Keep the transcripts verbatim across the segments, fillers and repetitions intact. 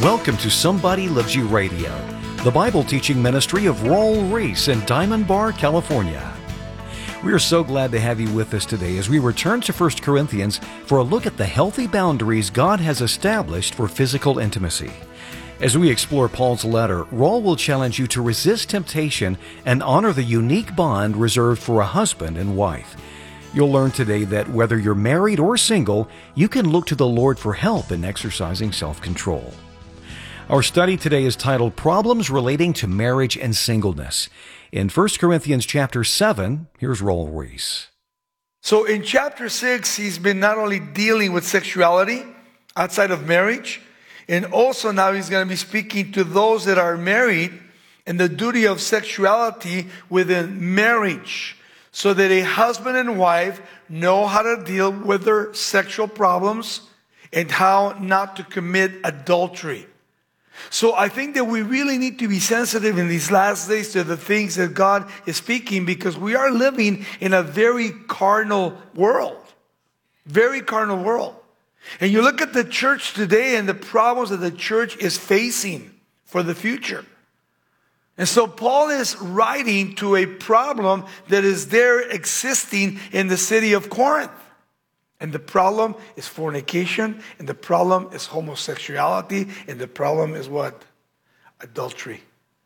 Welcome to Somebody Loves You Radio, the Bible teaching ministry of Raul Ries in Diamond Bar, California. We are so glad to have you with us today as we return to First Corinthians for a look at the healthy boundaries God has established for physical intimacy. As we explore Paul's letter, Raul will challenge you to resist temptation and honor the unique bond reserved for a husband and wife. You'll learn today that whether you're married or single, you can look to the Lord for help in exercising self-control. Our study today is titled Problems Relating to Marriage and Singleness. In First Corinthians chapter seven, here's Raul Ries. So in chapter six, he's been not only dealing with sexuality outside of marriage, and also now he's going to be speaking to those that are married and the duty of sexuality within marriage, so that a husband and wife know how to deal with their sexual problems and how not to commit adultery. So I think that we really need to be sensitive in these last days to the things that God is speaking, because we are living in a very carnal world. Very carnal world. And you look at the church today and the problems that the church is facing for the future. And so Paul is writing to a problem that is there existing in the city of Corinth. And the problem is fornication, and the problem is homosexuality, and the problem is what? Adultery.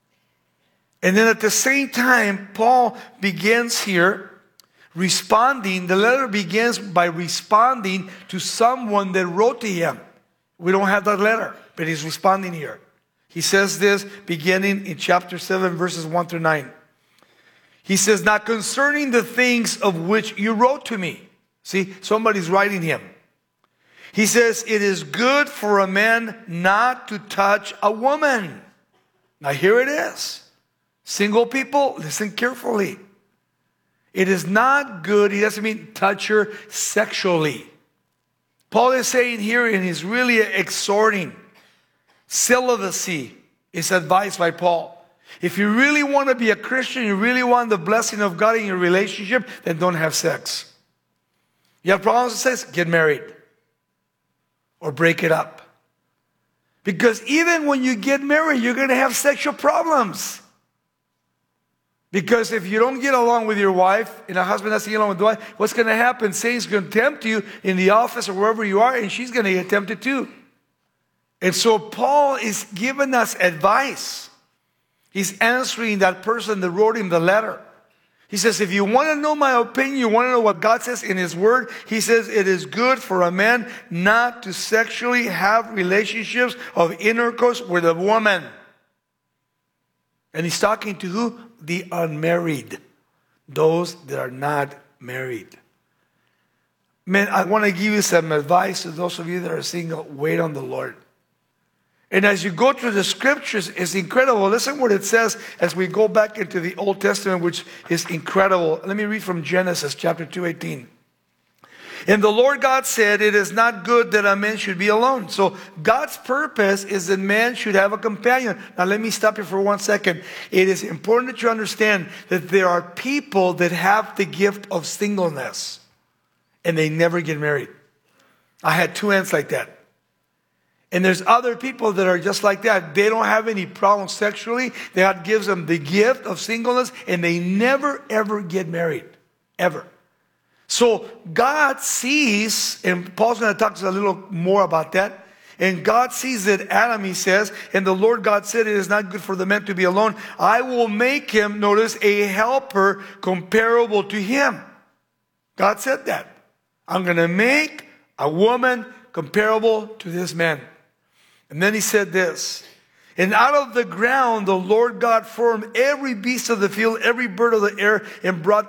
And then at the same time, Paul begins here responding. The letter begins by responding to someone that wrote to him. We don't have that letter, but he's responding here. He says this beginning in chapter seven, verses one through nine. He says, "Now concerning the things of which you wrote to me." See, somebody's writing him. He says, "It is good for a man not to touch a woman." Now here it is. Single people, listen carefully. It is not good. He doesn't mean touch her sexually. Paul is saying here, and he's really exhorting, celibacy is advised by Paul. If you really want to be a Christian, you really want the blessing of God in your relationship, then don't have sex. You have problems with sex? Get married. Or break it up. Because even when you get married, you're going to have sexual problems. Because if you don't get along with your wife, and a husband doesn't get along with the wife, what's going to happen? Satan's going to tempt you in the office or wherever you are, and she's going to get tempted too. And so Paul is giving us advice. He's answering that person that wrote him the letter. He says, if you want to know my opinion, you want to know what God says in His Word, He says it is good for a man not to sexually have relationships of intercourse with a woman. And He's talking to who? The unmarried. Those that are not married. Man, I want to give you some advice to those of you that are single. Wait on the Lord. And as you go through the scriptures, it's incredible. Listen what it says as we go back into the Old Testament, which is incredible. Let me read from Genesis chapter two eighteen. "And the Lord God said, it is not good that a man should be alone." So God's purpose is that man should have a companion. Now let me stop you for one second. It is important that you understand that there are people that have the gift of singleness and they never get married. I had two aunts like that. And there's other people that are just like that. They don't have any problems sexually. God gives them the gift of singleness, and they never, ever get married. Ever. So God sees, and Paul's going to talk to us a little more about that. And God sees that Adam, he says, and the Lord God said, it is not good for the man to be alone. I will make him, notice, a helper comparable to him. God said that. I'm going to make a woman comparable to this man. And then he said this, "And out of the ground the Lord God formed every beast of the field, every bird of the air, and brought